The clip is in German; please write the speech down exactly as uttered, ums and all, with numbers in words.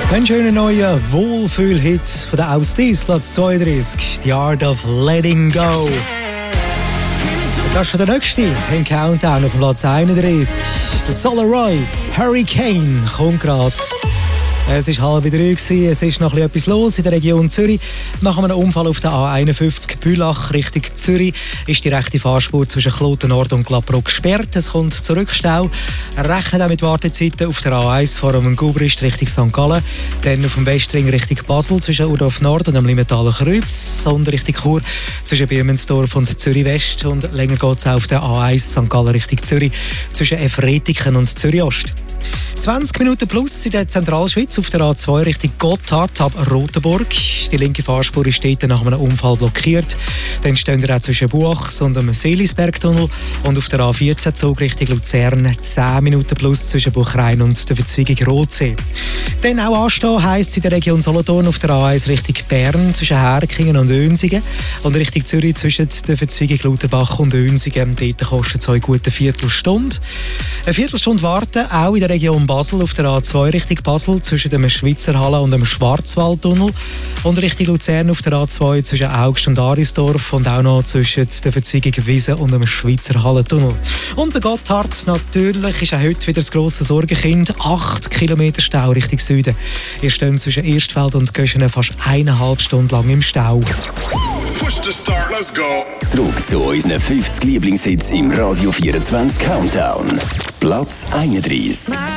Ein schöner neuer Wohlfühl-Hit von der Austis, Platz zweiunddreißig, The Art of Letting Go. Und das ist schon der nächste im Countdown auf Platz einunddreißig. Der Solar Roy, Hurricane, kommt gerade. Es war halb drei, es ist noch etwas los in der Region Zürich. Nach einem Unfall auf der A einundfünfzig Bülach Richtung Zürich ist die rechte Fahrspur zwischen Kloten Nord und Klappro gesperrt. Es kommt zu Rückstau. Rechnet auch mit Wartezeiten auf der A eins vor dem Gubrist Richtung Sankt Gallen. Dann auf dem Westring Richtung Basel zwischen Urdorf Nord und dem Limentaler Kreuz. Und Richtung Chur zwischen Birmensdorf und Zürich West. Und länger geht es auch auf der A eins Sankt Gallen Richtung Zürich zwischen Efretiken und Zürich Ost. zwanzig Minuten plus in der Zentralschweiz auf der A zwei Richtung Gotthard ab Rotenburg. Die linke Fahrspur ist dort nach einem Unfall blockiert. Dann stehen wir auch zwischen Buachs und dem Seelisbergtunnel. Und auf der A vierzehn Zug Richtung Luzern zehn Minuten plus zwischen Buchrein und der Verzweigung Rotsee. Dann auch anstehen heisst in der Region Solothurn auf der A eins Richtung Bern zwischen Herkingen und Önsingen. Und Richtung Zürich zwischen der Verzweigung Lauterbach und Önsingen. Dort kostet es eine gute Viertelstunde. Eine Viertelstunde warten auch in der Region Basel auf der A zwei Richtung Basel zwischen dem Schweizer Halle und dem Schwarzwaldtunnel und Richtung Luzern auf der A zwei zwischen Augst und Arisdorf und auch noch zwischen der Verzweigung Wiesen und dem Schweizer Hallentunnel. Und der Gotthard natürlich ist auch heute wieder das grosse Sorgenkind. acht Kilometer Stau Richtung Süden. Ihr steht zwischen Erstfeld und Göschenen fast eineinhalb Stunden lang im Stau. Push the start, let's go. Zurück zu unseren fünfzig Lieblingshits im Radio vierundzwanzig Countdown. Platz einunddreißig.